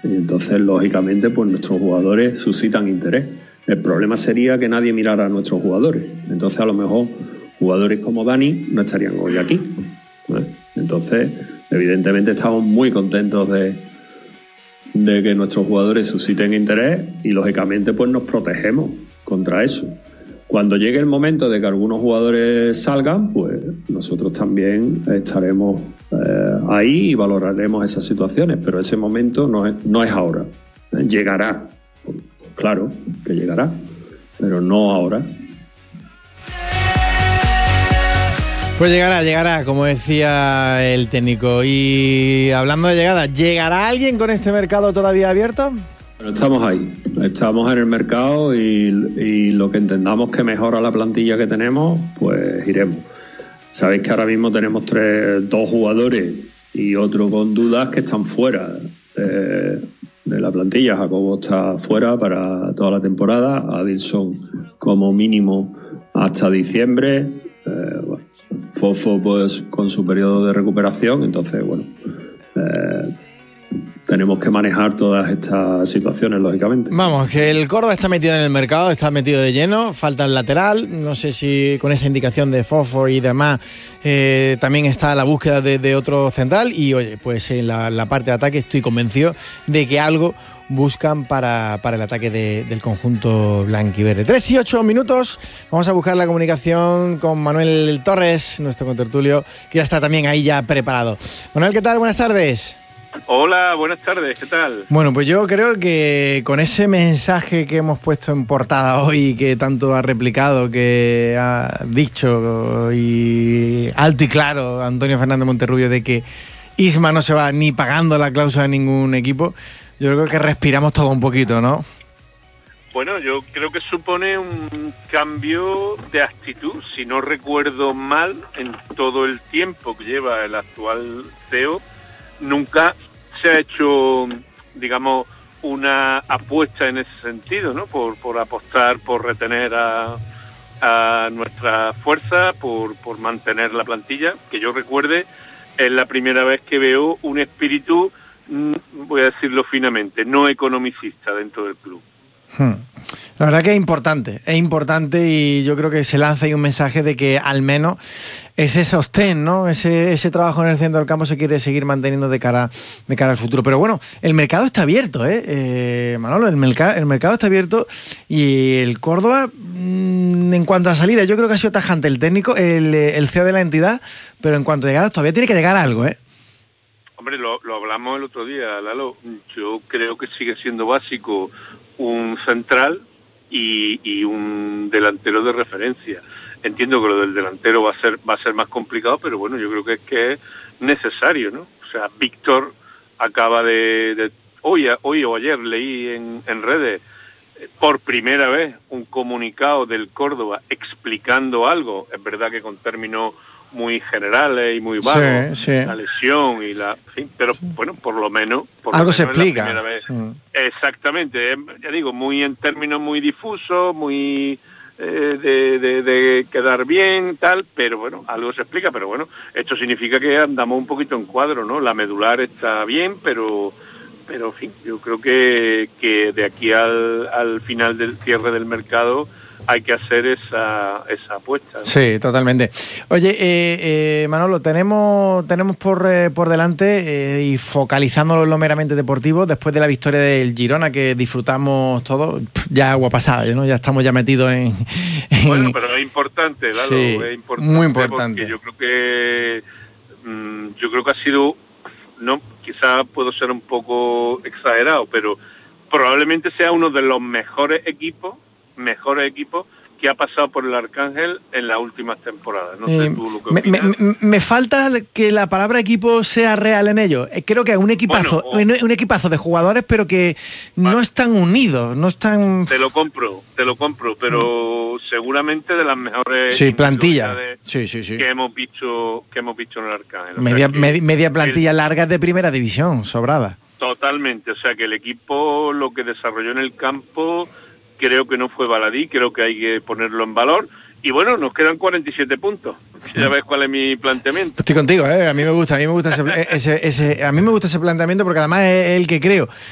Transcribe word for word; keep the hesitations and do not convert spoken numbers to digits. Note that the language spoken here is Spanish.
Y entonces, lógicamente, pues nuestros jugadores suscitan interés. El problema sería que nadie mirara a nuestros jugadores. Entonces, a lo mejor, jugadores como Dani no estarían hoy aquí, ¿vale? Entonces, evidentemente, estamos muy contentos de, de que nuestros jugadores susciten interés y, lógicamente, pues nos protegemos contra eso. Cuando llegue el momento de que algunos jugadores salgan, pues nosotros también estaremos eh, ahí y valoraremos esas situaciones, pero ese momento no es, no es ahora. ¿eh? Llegará, claro que llegará, pero no ahora. Pues llegará, llegará, como decía el técnico. Y hablando de llegada, ¿llegará alguien con este mercado todavía abierto? Pero estamos ahí, estamos en el mercado y, y lo que entendamos que mejora la plantilla que tenemos, pues iremos. Sabéis que ahora mismo tenemos tres, dos jugadores y otro con dudas que están fuera de, de la plantilla. Jacobo está fuera para toda la temporada, Adilson como mínimo hasta diciembre, eh, bueno, Fofo pues con su periodo de recuperación, entonces bueno... Eh, tenemos que manejar todas estas situaciones, lógicamente. Vamos, que el Córdoba está metido en el mercado, está metido de lleno, falta el lateral, no sé si con esa indicación de Fofo y demás eh, también está la búsqueda de, de otro central y oye, pues en la, la parte de ataque estoy convencido de que algo buscan para, para el ataque de, del conjunto blanquiverde. Tres y ocho minutos, vamos a buscar la comunicación con Manuel Torres, nuestro contertulio, que ya está también ahí ya preparado. Manuel, ¿qué tal? Buenas tardes. Hola, buenas tardes, ¿qué tal? Bueno, pues yo creo que con ese mensaje que hemos puesto en portada hoy, que tanto ha replicado, que ha dicho y alto y claro Antonio Fernández Monterrubio de que Isma no se va ni pagando la cláusula de ningún equipo, yo creo que respiramos todo un poquito, ¿no? Bueno, yo creo que supone un cambio de actitud, si no recuerdo mal, en todo el tiempo que lleva el actual C E O, nunca se ha hecho, digamos, una apuesta en ese sentido, ¿no? Por, por apostar, por retener a, a nuestra fuerza, por, por mantener la plantilla. Que yo recuerde, es la primera vez que veo un espíritu, voy a decirlo finamente, no economicista dentro del club. Hmm. La verdad que es importante, es importante y yo creo que se lanza ahí un mensaje de que al menos ese sostén, ¿no? Ese, ese trabajo en el centro del campo se quiere seguir manteniendo de cara, de cara al futuro. Pero bueno, el mercado está abierto, ¿eh? eh Manolo, el, mercado, el mercado está abierto y el Córdoba, mmm, en cuanto a salida, yo creo que ha sido tajante el técnico, el, el C E O de la entidad, pero en cuanto a llegadas todavía tiene que llegar algo, ¿eh? Hombre, lo, lo hablamos el otro día, Lalo. Yo creo que sigue siendo básico un central y, y un delantero de referencia. Entiendo que lo del delantero va a ser va a ser más complicado, pero bueno, yo creo que es que es necesario, ¿no? O sea, Víctor acaba de, de hoy hoy o ayer leí en, en redes eh, por primera vez un comunicado del Córdoba explicando algo, es verdad que con términos muy generales y muy vagos, sí, sí. La lesión y la... Sí, pero sí. Bueno, por lo menos... Por algo lo menos se explica. La vez. Mm. Exactamente, ya digo, muy en términos muy difusos, muy eh, de, de, de quedar bien, tal, pero bueno, algo se explica, pero bueno, esto significa que andamos un poquito en cuadro, ¿no? La medular está bien, pero... Pero, en fin, yo creo que, que de aquí al, al final del cierre del mercado hay que hacer esa, esa apuesta, ¿no? Sí, totalmente. Oye, eh, eh, Manolo, tenemos tenemos por, eh, por delante, eh, y focalizándolo en lo meramente deportivo, después de la victoria del Girona, que disfrutamos todos, ya agua pasada, ¿no? Ya estamos ya metidos en... en... Bueno, pero es importante, Lalo, sí, es importante. Muy importante. Yo creo que, mmm, yo creo que ha sido... no, quizás puedo ser un poco exagerado, pero probablemente sea uno de los mejores equipos, mejores equipos que ha pasado por el Arcángel en las últimas temporadas. No eh, sé tú lo que opinas. Me, me, me falta que la palabra equipo sea real en ello. Creo que es un equipazo, bueno, o, un equipazo de jugadores, pero que vale. no están unidos, no están... Te lo compro, te lo compro, pero mm. seguramente de las mejores sí, plantilla sí, sí, sí. que hemos visto que hemos visto en el Arcángel. Media, o sea, med, media plantilla el, larga de primera división, sobrada. Totalmente, o sea que el equipo lo que desarrolló en el campo creo que no fue baladí, creo que hay que ponerlo en valor. Y bueno, nos quedan cuarenta y siete puntos. Ya ves cuál es mi planteamiento. Estoy contigo, ¿eh? A mí me gusta, a mí me gusta ese, ese, ese, a mí me gusta ese planteamiento porque además es el que creo